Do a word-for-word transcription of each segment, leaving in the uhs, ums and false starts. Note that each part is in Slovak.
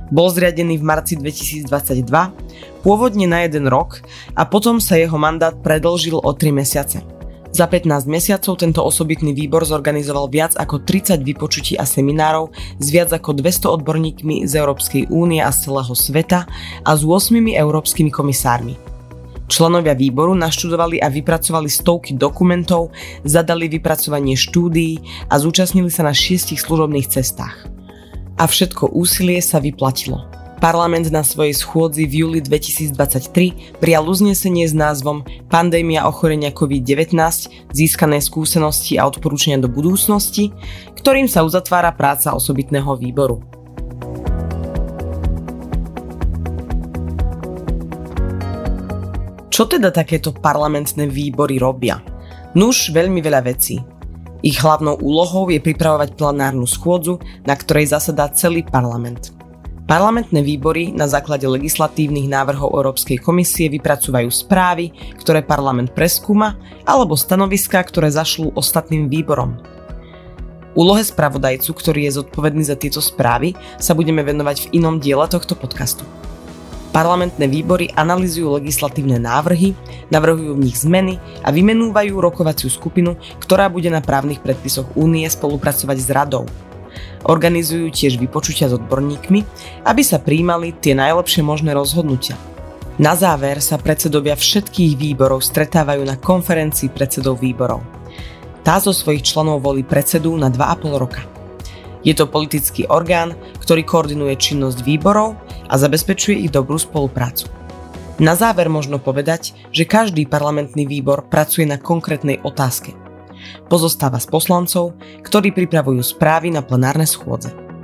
Bol zriadený v marci dvetisícdvadsaťdva, pôvodne na jeden rok a potom sa jeho mandát predĺžil o tri mesiace. Za pätnásť mesiacov tento osobitný výbor zorganizoval viac ako tridsať vypočutí a seminárov s viac ako dvesto odborníkmi z Európskej únie a z celého sveta a s ôsmimi európskymi komisármi. Členovia výboru naštudovali a vypracovali stovky dokumentov, zadali vypracovanie štúdií a zúčastnili sa na šiestich služobných cestách. A všetko úsilie sa vyplatilo. Parlament na svojej schôdzi v júli dvetisícdvadsaťtri prijal uznesenie s názvom Pandémia ochorenia covid devätnásť, získané skúsenosti a odporúčania do budúcnosti, ktorým sa uzatvára práca osobitného výboru. Čo teda takéto parlamentné výbory robia? Nuž, veľmi veľa vecí. Ich hlavnou úlohou je pripravovať plenárnu schôdzu, na ktorej zasadá celý parlament. Parlamentné výbory na základe legislatívnych návrhov Európskej komisie vypracúvajú správy, ktoré parlament preskúma, alebo stanoviská, ktoré zašlú ostatným výborom. Úlohe spravodajcu, ktorý je zodpovedný za tieto správy, sa budeme venovať v inom diele tohto podcastu. Parlamentné výbory analyzujú legislatívne návrhy, navrhujú v nich zmeny a vymenúvajú rokovaciu skupinu, ktorá bude na právnych predpisoch únie spolupracovať s radou. Organizujú tiež vypočutia s odborníkmi, aby sa prijímali tie najlepšie možné rozhodnutia. Na záver sa predsedovia všetkých výborov stretávajú na konferencii predsedov výborov. Tá zo svojich členov volí predsedu na dva a pol roka. Je to politický orgán, ktorý koordinuje činnosť výborov a zabezpečuje ich dobrú spoluprácu. Na záver možno povedať, že každý parlamentný výbor pracuje na konkrétnej otázke. Pozostáva z poslancov, ktorí pripravujú správy na plenárne schôdze.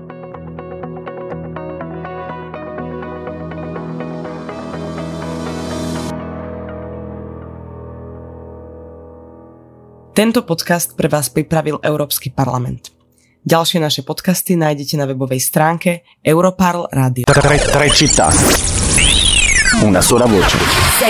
Tento podcast pre vás pripravil Európsky parlament. Ďalšie naše podcasty nájdete na webovej stránke Europarl Radio. Tre città, una sola voce.